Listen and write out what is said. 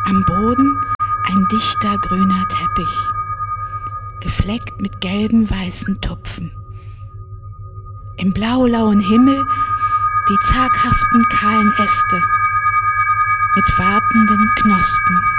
Am Boden ein dichter grüner Teppich, gefleckt mit gelben, weißen Tupfen. Im blaulauen Himmel die zaghaften, kahlen Äste mit wartenden Knospen.